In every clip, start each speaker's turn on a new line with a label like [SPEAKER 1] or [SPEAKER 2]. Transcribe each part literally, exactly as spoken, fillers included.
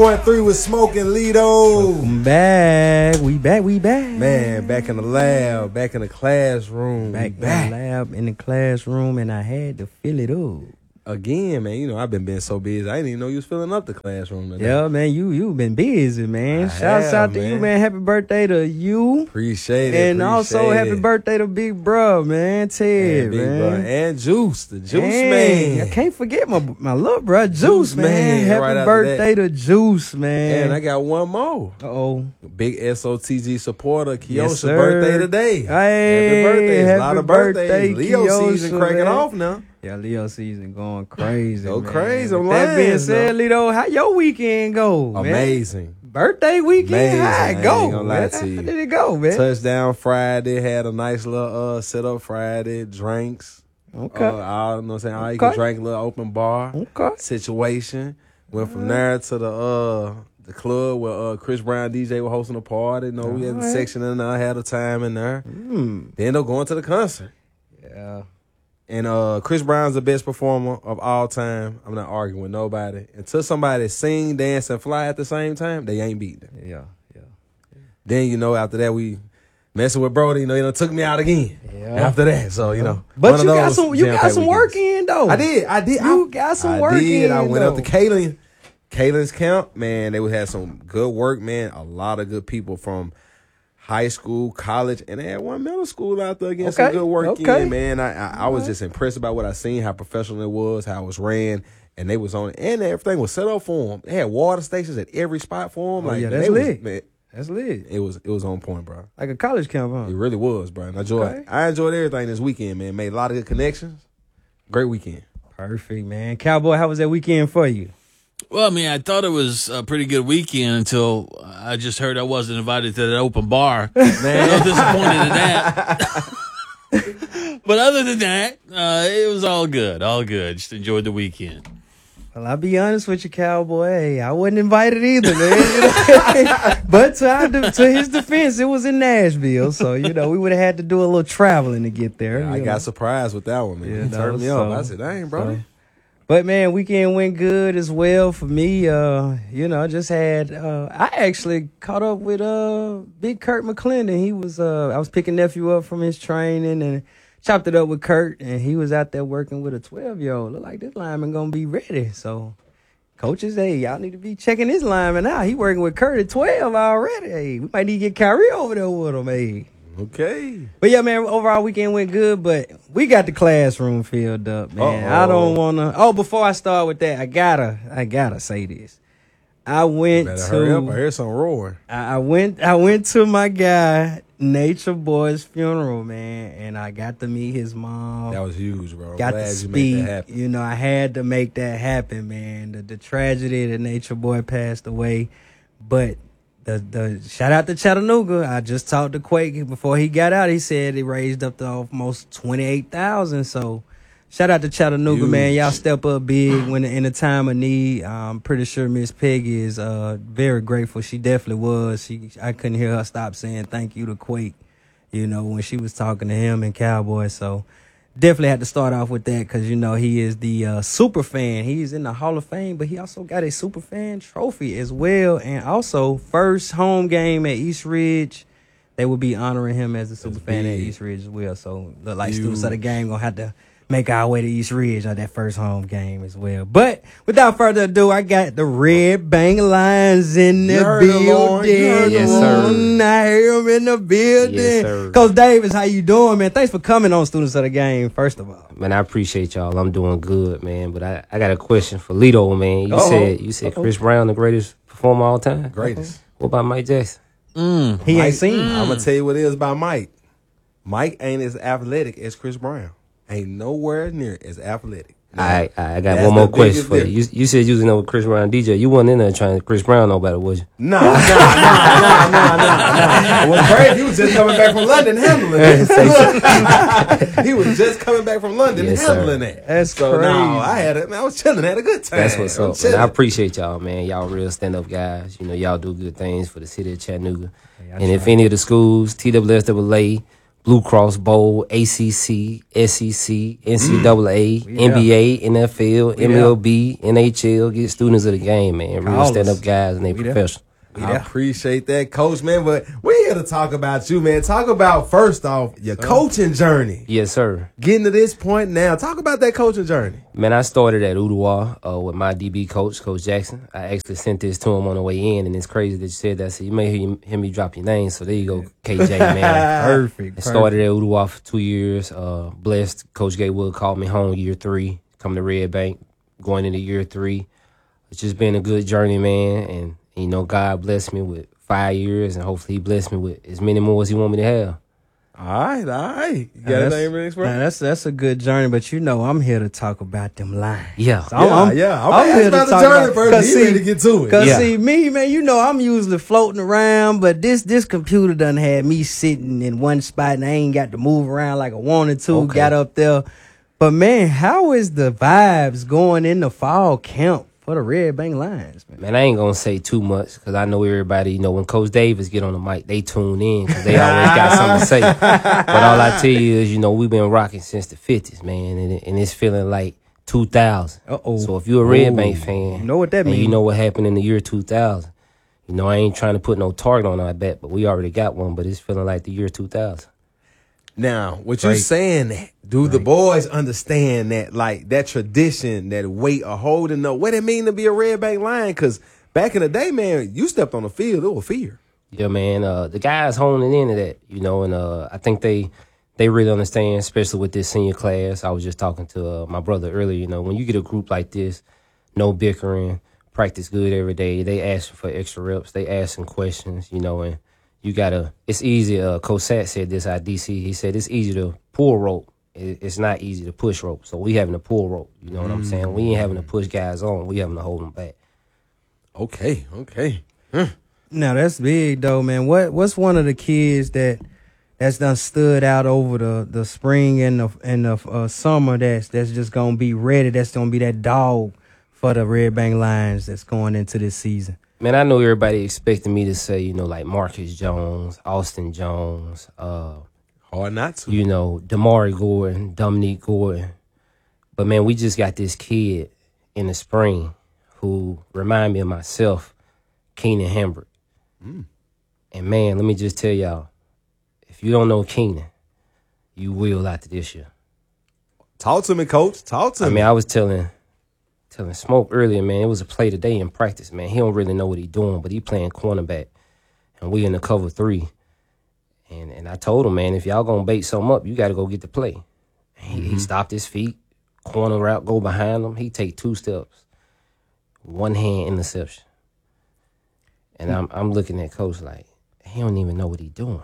[SPEAKER 1] Point three with Smoking Lido.
[SPEAKER 2] Welcome back. We back. We back.
[SPEAKER 1] Man, back in the lab, back in the classroom.
[SPEAKER 2] Back,
[SPEAKER 1] back.
[SPEAKER 2] in the lab, in the classroom, and I had to fill it up.
[SPEAKER 1] Again, man, you know, I've been being so busy. I didn't even know you was filling up the classroom today.
[SPEAKER 2] Yeah, man, you you been busy, man.
[SPEAKER 1] I
[SPEAKER 2] Shouts
[SPEAKER 1] have,
[SPEAKER 2] out to
[SPEAKER 1] man.
[SPEAKER 2] you, man. Happy birthday to you.
[SPEAKER 1] Appreciate it.
[SPEAKER 2] And
[SPEAKER 1] appreciate
[SPEAKER 2] also happy
[SPEAKER 1] it.
[SPEAKER 2] birthday to Big Bro, man. Ted,
[SPEAKER 1] And Big
[SPEAKER 2] man.
[SPEAKER 1] Bro. And Juice, the Juice
[SPEAKER 2] Man,
[SPEAKER 1] man.
[SPEAKER 2] I can't forget my my little bro, Juice,
[SPEAKER 1] Juice
[SPEAKER 2] man.
[SPEAKER 1] man,
[SPEAKER 2] Happy
[SPEAKER 1] right after
[SPEAKER 2] birthday to Juice, man.
[SPEAKER 1] And I got one more.
[SPEAKER 2] Uh-oh.
[SPEAKER 1] Big S O T G supporter, Keosha's
[SPEAKER 2] Yes, sir.
[SPEAKER 1] birthday today.
[SPEAKER 2] Hey,
[SPEAKER 1] happy birthday. It's a lot
[SPEAKER 2] happy
[SPEAKER 1] of birthdays.
[SPEAKER 2] birthday,
[SPEAKER 1] Leo season
[SPEAKER 2] Keosha,
[SPEAKER 1] cracking
[SPEAKER 2] man.
[SPEAKER 1] off now.
[SPEAKER 2] Yeah, Leo season going crazy.
[SPEAKER 1] Go
[SPEAKER 2] man.
[SPEAKER 1] crazy, I'm
[SPEAKER 2] With that being
[SPEAKER 1] lying,
[SPEAKER 2] said,
[SPEAKER 1] no.
[SPEAKER 2] Lito, how your weekend go? Man?
[SPEAKER 1] Amazing.
[SPEAKER 2] Birthday weekend,
[SPEAKER 1] Amazing.
[SPEAKER 2] how
[SPEAKER 1] I
[SPEAKER 2] it
[SPEAKER 1] ain't
[SPEAKER 2] go?
[SPEAKER 1] gonna lie
[SPEAKER 2] man?
[SPEAKER 1] to you.
[SPEAKER 2] How did it go, man?
[SPEAKER 1] Touchdown Friday, had a nice little uh set up Friday, drinks.
[SPEAKER 2] Okay.
[SPEAKER 1] Uh, all, you know what I'm saying? All you
[SPEAKER 2] Okay.
[SPEAKER 1] can drink, a little open bar
[SPEAKER 2] Okay.
[SPEAKER 1] situation. Went from there to the uh the club where uh Chris Brown D J was hosting a party. You know, we had the
[SPEAKER 2] Alright.
[SPEAKER 1] section in there, had a time in there.
[SPEAKER 2] Mm.
[SPEAKER 1] Then they're going to the concert.
[SPEAKER 2] Yeah.
[SPEAKER 1] And uh, Chris Brown's the best performer of all time. I'm not arguing with nobody. Until somebody sing, dance, and fly at the same time, they ain't beat them.
[SPEAKER 2] Yeah. Yeah.
[SPEAKER 1] Then, you know, after that, we messing with Brody. You know, you know, took me out again.
[SPEAKER 2] Yeah.
[SPEAKER 1] After that, so you know.
[SPEAKER 2] But
[SPEAKER 1] one
[SPEAKER 2] you
[SPEAKER 1] of
[SPEAKER 2] got
[SPEAKER 1] those
[SPEAKER 2] some you got
[SPEAKER 1] jam-packed
[SPEAKER 2] some work
[SPEAKER 1] weekends.
[SPEAKER 2] in though.
[SPEAKER 1] I did. I did.
[SPEAKER 2] You
[SPEAKER 1] I,
[SPEAKER 2] got some
[SPEAKER 1] I
[SPEAKER 2] work
[SPEAKER 1] did.
[SPEAKER 2] in.
[SPEAKER 1] I went up
[SPEAKER 2] though.
[SPEAKER 1] to Kaylin. Kaylin's camp, man. They would have some good work, man. A lot of good people from high school, college, and they had one middle school out there getting some
[SPEAKER 2] Okay,
[SPEAKER 1] good work
[SPEAKER 2] okay.
[SPEAKER 1] in, man. I I, I was just impressed about what I seen, how professional it was, how it was ran, and they was on it, and everything was set up for them. They had water stations at every spot for them.
[SPEAKER 2] Oh,
[SPEAKER 1] like
[SPEAKER 2] yeah,
[SPEAKER 1] they
[SPEAKER 2] that's
[SPEAKER 1] was,
[SPEAKER 2] lit.
[SPEAKER 1] man,
[SPEAKER 2] That's lit.
[SPEAKER 1] it was it was on point, bro.
[SPEAKER 2] Like a college camp, huh?
[SPEAKER 1] It really was, bro. And I enjoyed.
[SPEAKER 2] Okay.
[SPEAKER 1] I enjoyed everything this weekend, man. Made a lot of good connections. Great weekend.
[SPEAKER 2] Perfect, man. Cowboy, how was that weekend for you?
[SPEAKER 3] Well, I mean, I thought it was a pretty good weekend until I just heard I wasn't invited to that open bar. Man, I was disappointed in that. But other than that, uh, it was all good, all good. Just enjoyed the weekend.
[SPEAKER 2] Well, I'll be honest with you, Cowboy. Hey, I wasn't invited either, man. You know? But to, our de- to his defense, it was in Nashville, so you know we would have had to do a little traveling to get there.
[SPEAKER 1] I
[SPEAKER 2] you
[SPEAKER 1] got
[SPEAKER 2] know.
[SPEAKER 1] surprised with that one, man.
[SPEAKER 2] Yeah,
[SPEAKER 1] It
[SPEAKER 2] no,
[SPEAKER 1] turned me
[SPEAKER 2] so-
[SPEAKER 1] off. I said, dang, bro.
[SPEAKER 2] so- But man, weekend went good as well for me. Uh, you know, I just had uh, I actually caught up with uh Big Kurt McClendon. He was uh I was picking nephew up from his training and chopped it up with Kurt, and he was out there working with a twelve year old. Look like this lineman gonna be ready. So coaches, hey, y'all need to be checking this lineman out. He working with Kurt at twelve already. Hey, we might need to get Kyrie over there with him. Hey.
[SPEAKER 1] Okay.
[SPEAKER 2] But yeah, man, overall weekend went good, but we got the classroom filled up, man.
[SPEAKER 1] Uh-oh.
[SPEAKER 2] I don't wanna oh, before I start with that, I gotta I gotta say this. I went
[SPEAKER 1] Better
[SPEAKER 2] to
[SPEAKER 1] hurry up. I hear some roaring.
[SPEAKER 2] I, I went I went to my guy, Nature Boy's funeral, man, and I got to meet his mom.
[SPEAKER 1] That was huge, bro. I'm
[SPEAKER 2] got
[SPEAKER 1] glad
[SPEAKER 2] to
[SPEAKER 1] you made
[SPEAKER 2] speak.
[SPEAKER 1] that happen.
[SPEAKER 2] You know, I had to make that happen, man. The, the tragedy that Nature Boy passed away, but the the shout out to Chattanooga. I just talked to Quake before he got out. He said he raised up to almost twenty eight thousand. So shout out to Chattanooga,
[SPEAKER 1] Huge.
[SPEAKER 2] man. Y'all step up big when in a time of need. I'm pretty sure Miss Peggy is uh very grateful. She definitely was. She I couldn't hear her stop saying thank you to Quake, you know, when she was talking to him and Cowboy. So definitely had to start off with that because, you know, he is the uh, super fan. He's in the Hall of Fame, but he also got a super fan trophy as well. And also, first home game at East Ridge, they will be honoring him as a super
[SPEAKER 1] That's
[SPEAKER 2] fan at
[SPEAKER 1] big.
[SPEAKER 2] East Ridge as well. So, look like
[SPEAKER 1] Huge.
[SPEAKER 2] students of the game going to have to make our way to East Ridge on that first home game as well. But without further ado, I got the Red Bank Lions in the
[SPEAKER 1] You heard it, Lauren. You heard
[SPEAKER 2] building.
[SPEAKER 1] it,
[SPEAKER 4] Yes, sir.
[SPEAKER 2] Mm, I hear him in the building.
[SPEAKER 4] Yes, sir.
[SPEAKER 2] Coach Davis, how you doing, man? Thanks for coming on Students of the Game, first of all.
[SPEAKER 4] Man, I appreciate y'all. I'm doing good, man. But I, I got a question for Lito, man. You
[SPEAKER 1] Uh-oh.
[SPEAKER 4] said you said
[SPEAKER 2] Uh-oh.
[SPEAKER 4] Chris Brown the greatest performer of all time.
[SPEAKER 1] Greatest.
[SPEAKER 4] What about Mike Jackson?
[SPEAKER 3] Mm.
[SPEAKER 2] He
[SPEAKER 1] Mike,
[SPEAKER 2] ain't seen.
[SPEAKER 1] I'm gonna tell you what it is about Mike. Mike ain't as athletic as Chris Brown. Ain't nowhere near as athletic.
[SPEAKER 4] All right, all right, I got
[SPEAKER 1] That's
[SPEAKER 4] one more
[SPEAKER 1] the
[SPEAKER 4] question
[SPEAKER 1] biggest
[SPEAKER 4] for you. you. You said you was in there with Chris Brown D J. You wasn't in there trying to Chris Brown no better, was you?
[SPEAKER 1] Nah, nah, nah, nah, nah, nah, nah. What's crazy? He was just coming back from London handling it. He was just coming back from London
[SPEAKER 4] Yes, sir.
[SPEAKER 1] handling it.
[SPEAKER 2] That's
[SPEAKER 1] so
[SPEAKER 2] crazy.
[SPEAKER 1] no, I had it. I was chilling, had a good time.
[SPEAKER 4] That's what's
[SPEAKER 1] I'm
[SPEAKER 4] up.
[SPEAKER 1] chilling.
[SPEAKER 4] Man. I appreciate y'all, man. Y'all real stand up guys. You know, y'all do good things for the city of Chattanooga.
[SPEAKER 2] Hey, I
[SPEAKER 4] and if
[SPEAKER 2] try.
[SPEAKER 4] any of the schools, T W S A A, Blue Cross Bowl, A C C, S E C, N C double A,
[SPEAKER 2] Yeah.
[SPEAKER 4] N B A, N F L,
[SPEAKER 2] We
[SPEAKER 4] M L B, N H L. Get students of the game, man. Real
[SPEAKER 2] Call us.
[SPEAKER 4] stand-up guys and they
[SPEAKER 2] We there.
[SPEAKER 4] professional.
[SPEAKER 1] I appreciate that, Coach, man. But we're here to talk about you, man. Talk about, first off, your coaching journey.
[SPEAKER 4] Yes, sir.
[SPEAKER 1] Getting to this point now. Talk about that coaching journey.
[SPEAKER 4] Man, I started at Udoir uh, with my D B coach, Coach Jackson. I actually sent this to him on the way in, and it's crazy that you said that. So you may hear, hear me drop your name. So there you go, K J, man.
[SPEAKER 2] Perfect.
[SPEAKER 4] I started at Udoir for two years. Uh, blessed. Coach Gatewood called me home year three. Come to Red Bank, going into year three. It's just been a good journey, man. And, you know, God blessed me with five years, and hopefully he blessed me with as many more as he want me to have.
[SPEAKER 1] All right, all right. You got
[SPEAKER 2] Now,
[SPEAKER 1] anything,
[SPEAKER 2] that's,
[SPEAKER 1] Express?
[SPEAKER 2] now, that's that's a good journey, but you know I'm here to talk about them lines.
[SPEAKER 4] Yeah.
[SPEAKER 2] So I'm,
[SPEAKER 1] Yeah,
[SPEAKER 2] I'm,
[SPEAKER 1] yeah. I'm
[SPEAKER 2] I'm
[SPEAKER 1] gonna
[SPEAKER 2] here
[SPEAKER 1] ask
[SPEAKER 2] to
[SPEAKER 1] about the
[SPEAKER 2] talk
[SPEAKER 1] journey
[SPEAKER 2] about
[SPEAKER 1] first.
[SPEAKER 2] Cause
[SPEAKER 1] He
[SPEAKER 2] see,
[SPEAKER 1] ready to get to it.
[SPEAKER 2] Cause
[SPEAKER 4] Yeah.
[SPEAKER 2] see me, man, you know I'm usually floating around, but this this computer done had me sitting in one spot and I ain't got to move around like I wanted to.
[SPEAKER 4] Okay.
[SPEAKER 2] Got up there, but man, how is the vibes going in the fall camp for the Red Bank Lions, man?
[SPEAKER 4] Man, I ain't gonna say too much because I know everybody, you know, when Coach Davis get on the mic, they tune in because they always got something to say. But all I tell you is, you know, we've been rocking since the fifties, man, and, it- and it's feeling like two thousand.
[SPEAKER 2] Uh-oh.
[SPEAKER 4] So if you're a Red
[SPEAKER 2] Ooh.
[SPEAKER 4] Bank fan,
[SPEAKER 2] You know what that
[SPEAKER 4] and you
[SPEAKER 2] mean.
[SPEAKER 4] know what happened in the year two thousand, you know, I ain't trying to put no target on our back, but we already got one, but it's feeling like the year two thousand.
[SPEAKER 1] Now, what you're
[SPEAKER 2] Right.
[SPEAKER 1] saying, that, do the boys understand that, like, that tradition, that weight of holding up, what it mean to be a Red Bank Lion? Because back in the day, man, you stepped on the field, it was fear.
[SPEAKER 4] Yeah, man. Uh, the guys honing into that, you know, and uh, I think they they really understand, especially with this senior class. I was just talking to uh, my brother earlier. You know, when you get a group like this, no bickering, practice good every day. They asking for extra reps. They asking questions. You know, and you gotta. It's easy. Uh, Coach Sat said this at D C. He said it's easy to pull rope. It, it's not easy to push rope. So we having to pull rope. You know what I'm saying? We ain't having to push guys on. We having to hold them back.
[SPEAKER 1] Okay, okay.
[SPEAKER 2] Now that's big though, man. What what's one of the kids that that's done stood out over the, the spring and the and the uh, summer that's that's just gonna be ready? That's gonna be that dog for the Red Bank Lions that's going into this season.
[SPEAKER 4] Man, I know everybody expecting me to say, you know, like Marcus Jones, Austin Jones, uh,
[SPEAKER 1] Hard not to.
[SPEAKER 4] you know, Damari Gordon, Dominique Gordon. But, man, we just got this kid in the spring who remind me of myself, Keenan Hembrick.
[SPEAKER 1] Mm.
[SPEAKER 4] And, man, let me just tell y'all, if you don't know Keenan, you will after this year.
[SPEAKER 1] Talk to me, Coach. Talk to
[SPEAKER 4] I
[SPEAKER 1] me.
[SPEAKER 4] mean, I was telling telling Smoke earlier, man, it was a play today in practice, man. He don't really know what he doing, but he playing cornerback. And we in the cover three. And and I told him, man, if y'all gonna bait something up, you gotta go get the play. And he, he stopped his feet, corner route, go behind him. He take two steps. One hand interception. And I'm I'm looking at Coach like, he don't even know what he doing.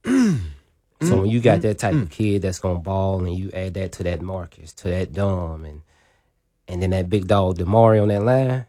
[SPEAKER 4] So when you got that type of kid that's gonna ball and you add that to that Marcus, to that Dom, and and then that big dog Damari on that line,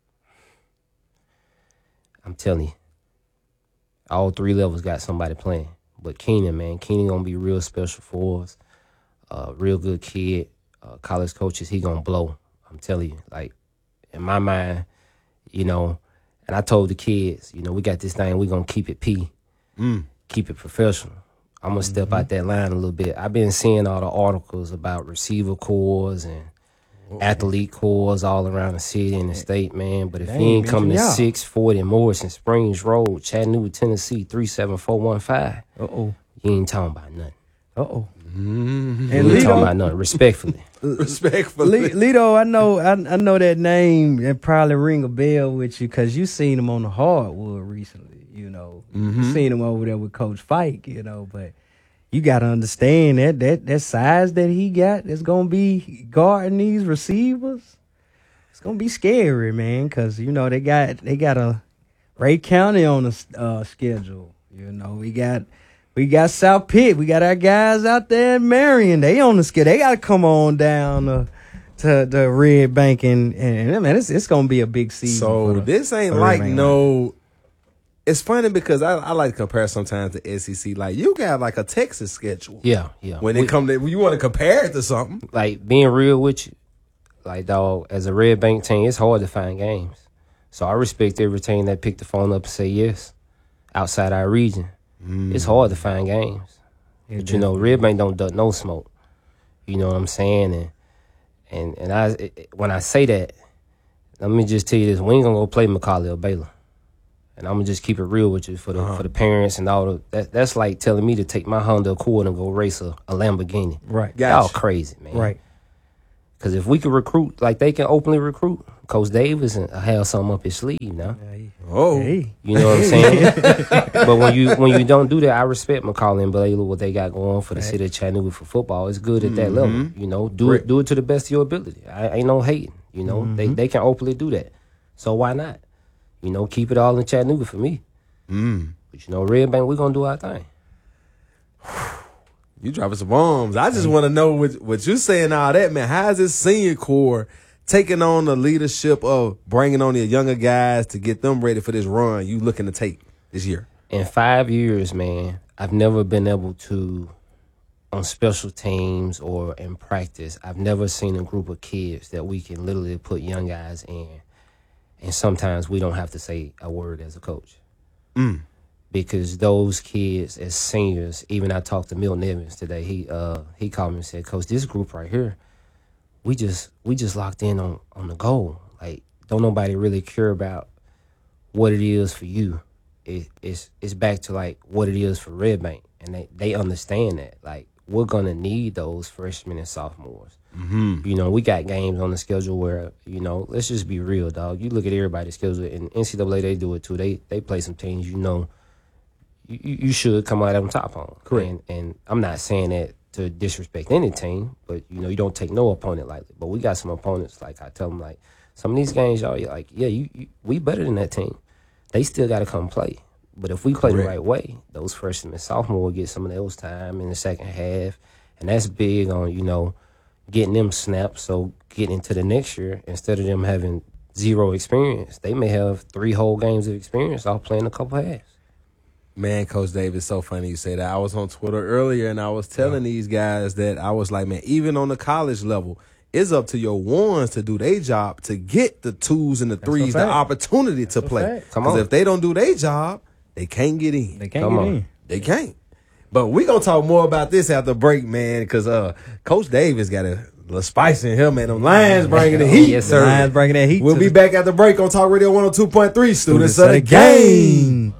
[SPEAKER 4] I'm telling you, all three levels got somebody playing. But Keenan, man, Keenan gonna be real special for us. Uh, real good kid. Uh, college coaches, he gonna blow. I'm telling you, like in my mind, you know. And I told the kids, you know, we got this thing. We gonna keep it P,
[SPEAKER 1] Mm.
[SPEAKER 4] keep it professional. I'm gonna step out that line a little bit. I've been seeing all the articles about receiver corps and athlete corps all around the city and the state, man. But if
[SPEAKER 2] Dang,
[SPEAKER 4] you ain't coming to
[SPEAKER 2] mention y'all.
[SPEAKER 4] six forty Morrison Springs Road, Chattanooga, Tennessee, three seven four one five,
[SPEAKER 2] Uh oh.
[SPEAKER 4] you ain't talking about nothing.
[SPEAKER 2] Uh oh.
[SPEAKER 1] Mm.
[SPEAKER 2] And
[SPEAKER 4] You ain't talking
[SPEAKER 2] Lito,
[SPEAKER 4] about nothing. Respectfully.
[SPEAKER 1] Respectfully.
[SPEAKER 2] Le- Lito, I know, I, I know that name. It probably ring a bell with you because you seen him on the hardwood recently. You know, you seen him over there with Coach Fike. You know, but you got to understand that that that size that he got that's gonna be guarding these receivers. It's gonna be scary, man, because you know they got they got a Ray County on the uh, schedule. You know, we got. We got South Pitt. We got our guys out there in Marion. They on the schedule. They got to come on down uh, to the Red Bank. And, and man, it's, it's going to be a big season.
[SPEAKER 1] So
[SPEAKER 2] for the-
[SPEAKER 1] this ain't
[SPEAKER 2] for the
[SPEAKER 1] like
[SPEAKER 2] Red Bank
[SPEAKER 1] no. It's funny because I, I like to compare sometimes to S E C. Like you got like a Texas schedule.
[SPEAKER 4] Yeah, yeah.
[SPEAKER 1] When
[SPEAKER 4] We-
[SPEAKER 1] it come to when you want to compare it to something.
[SPEAKER 4] like being real with you, like dog, as a Red Bank team, it's hard to find games. So I respect every team that picked the phone up and say yes outside our region. It's hard to find games.
[SPEAKER 2] Yeah,
[SPEAKER 4] But you know, Red Bank don't duck no smoke. You know what I'm saying? And and and I it, when I say that, let me just tell you this: we ain't gonna go play Macaulay or Baylor. And I'm gonna just keep it real with you for the uh-huh. for the parents and all the that, that's like telling me to take my Honda Accord and go race a, a Lamborghini.
[SPEAKER 2] Right.
[SPEAKER 4] Gotcha. Y'all crazy, man.
[SPEAKER 2] Right.
[SPEAKER 4] Because if we can recruit like they can openly recruit, Coach Davis and have something up his sleeve now.
[SPEAKER 1] Oh,
[SPEAKER 2] hey.
[SPEAKER 4] You know what I'm saying? But when you when you don't do that, I respect Macaulay and Baylor, what they got going for the right. city of Chattanooga for football. It's good at that mm-hmm. level. You know, do right. it do it to the best of your ability. I ain't no hating. You know, mm-hmm. they they can openly do that. So why not? You know, keep it all in Chattanooga for me.
[SPEAKER 1] Mm.
[SPEAKER 4] But you know, Red Bank, we're gonna do our thing.
[SPEAKER 1] You dropping some bombs. I just want to know what what you saying all that, man. How's this senior core taking on the leadership of bringing on the younger guys to get them ready for this run you looking to take this year?
[SPEAKER 4] In five years, man, I've never been able to, on special teams or in practice, I've never seen a group of kids that we can literally put young guys in, and sometimes we don't have to say a word as a coach.
[SPEAKER 1] Mm.
[SPEAKER 4] Because those kids as seniors, even I talked to Milton Evans today, he uh he called me and said, Coach, this group right here, we just we just locked in on, on the goal. Like, don't nobody really care about what it is for you. It, it's it's back to like what it is for Red Bank. And they, they understand that. Like, we're gonna need those freshmen and sophomores.
[SPEAKER 1] Mm-hmm.
[SPEAKER 4] You know, we got games on the schedule where, you know, let's just be real, dog. You look at everybody's schedule, and N C double A, they do it too. They they play some teams, you know, You, you should come out on top on.
[SPEAKER 1] Correct.
[SPEAKER 4] And, and I'm not saying that to disrespect any team, but, you know, you don't take no opponent lightly. But we got some opponents, like I tell them, like, some of these games, y'all, you're like, yeah, you, you we better than that team. They still got to come play. But if we play Correct. the right way, those freshmen and sophomore will get some of those time in the second half. And that's big on, you know, getting them snaps. So getting into the next year, instead of them having zero experience, they may have three whole games of experience off playing a couple halves.
[SPEAKER 1] Man, Coach Davis, so funny you say that. I was on Twitter earlier, and I was telling yeah. these guys that I was like, man, even on the college level, it's up to your ones to do their job to get the twos and the threes, the opportunity
[SPEAKER 2] That's
[SPEAKER 1] to play.
[SPEAKER 4] Because
[SPEAKER 1] if they don't do their job, they can't get in.
[SPEAKER 2] They can't
[SPEAKER 4] Come
[SPEAKER 2] get
[SPEAKER 4] on.
[SPEAKER 2] in.
[SPEAKER 1] They can't. But we're going to talk more about this after break, man, because uh, Coach Davis got a little spice in him, man. Them Lions bringing the heat.
[SPEAKER 4] Yes, sir.
[SPEAKER 2] Lions bringing that heat.
[SPEAKER 1] We'll be
[SPEAKER 2] the-
[SPEAKER 1] back at the break on Talk Radio one oh two point three. Students,
[SPEAKER 2] Students
[SPEAKER 1] of the game.